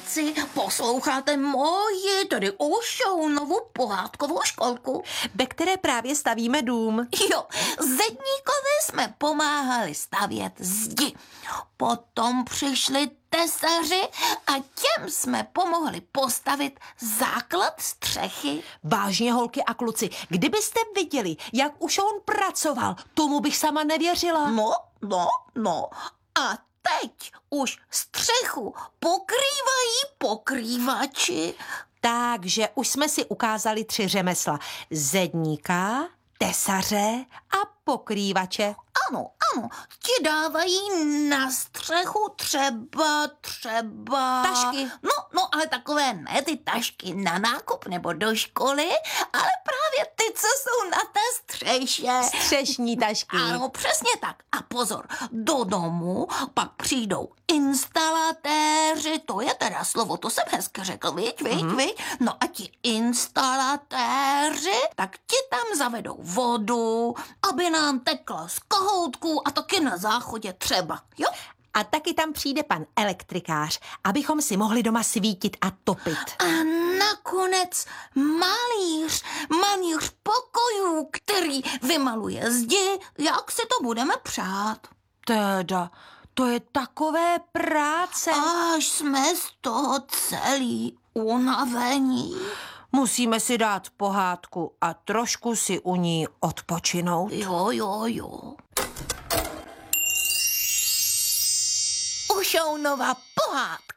kluci, posloucháte moji, tedy Ušounovu pohádkovou školku? Ve které právě stavíme dům. Jo, zedníkovi jsme pomáhali stavět zdi. Potom přišli tesaři a těm jsme pomohli postavit základ střechy. Vážně, holky a kluci, kdybyste viděli, jak už on pracoval, tomu bych sama nevěřila. No. A teď už střechu pokrývají pokrývači. Takže už jsme si ukázali 3 řemesla. Zedníka, tesaře a pokrývače. Ano, ti dávají na střechu třeba... Tašky. No, ale takové ne ty tašky na nákup nebo do školy, ale právě ty, co jsou na té střeše. Střešní tašky. Ano, přesně tak. A pozor, do domu pak přijdou instalatéři, to je teda slovo, to jsem hezky řekl, viď? No a ti instalatéři, tak ti tam zavedou vodu, aby nám tekla z kohoutků a taky na záchodě třeba, jo? A taky tam přijde pan elektrikář, abychom si mohli doma svítit a topit. A nakonec malíř pokojů, který vymaluje zdi, jak si to budeme přát. Teda, to je takové práce. Až jsme z toho celý unavení. Musíme si dát pohádku a trošku si u ní odpočinout. Jo. Ušounova pohádka.